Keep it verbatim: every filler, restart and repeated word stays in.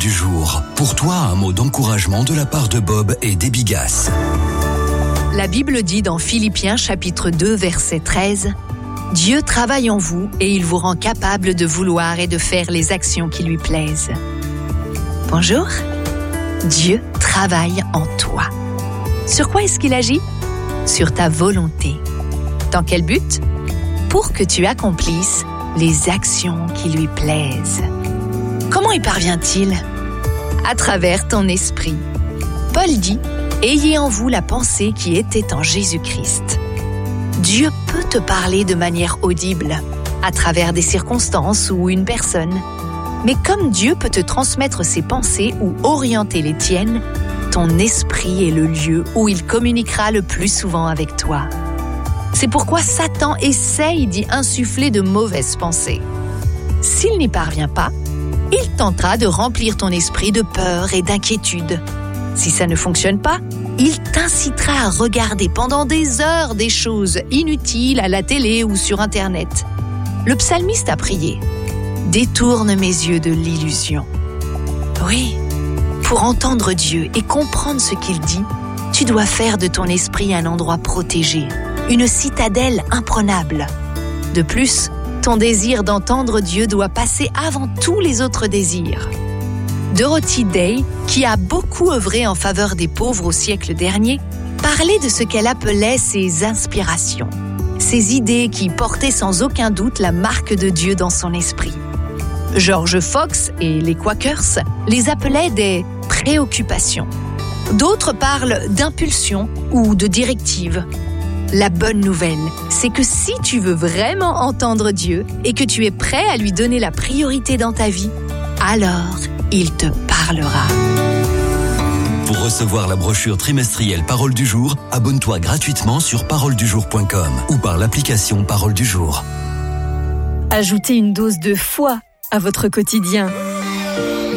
du jour. Pour toi, un mot d'encouragement de la part de Bob et d'Ebi Gass. La Bible dit dans Philippiens chapitre deux verset treize « Dieu travaille en vous et il vous rend capable de vouloir et de faire les actions qui lui plaisent. » Bonjour, Dieu travaille en toi. Sur quoi est-ce qu'il agit ? Sur ta volonté. Dans quel but ? Pour que tu accomplisses les actions qui lui plaisent. Comment y parvient-il ? À travers ton esprit. Paul dit « Ayez en vous la pensée qui était en Jésus-Christ ». Dieu peut te parler de manière audible, à travers des circonstances ou une personne. Mais comme Dieu peut te transmettre ses pensées ou orienter les tiennes, ton esprit est le lieu où il communiquera le plus souvent avec toi. C'est pourquoi Satan essaye d'y insuffler de mauvaises pensées. S'il n'y parvient pas, il tentera de remplir ton esprit de peur et d'inquiétude. Si ça ne fonctionne pas, il t'incitera à regarder pendant des heures des choses inutiles à la télé ou sur Internet. Le psalmiste a prié « Détourne mes yeux de l'illusion ». Oui, pour entendre Dieu et comprendre ce qu'il dit, tu dois faire de ton esprit un endroit protégé, une citadelle imprenable. De plus, ton désir d'entendre Dieu doit passer avant tous les autres désirs. Dorothy Day, qui a beaucoup œuvré en faveur des pauvres au siècle dernier, parlait de ce qu'elle appelait ses inspirations, ses idées qui portaient sans aucun doute la marque de Dieu dans son esprit. George Fox et les Quakers les appelaient des préoccupations. D'autres parlent d'impulsion ou de directive. La bonne nouvelle, c'est que si tu veux vraiment entendre Dieu et que tu es prêt à lui donner la priorité dans ta vie, alors il te parlera. Pour recevoir la brochure trimestrielle Parole du jour, abonne-toi gratuitement sur parole du jour point com ou par l'application Parole du jour. Ajoutez une dose de foi à votre quotidien.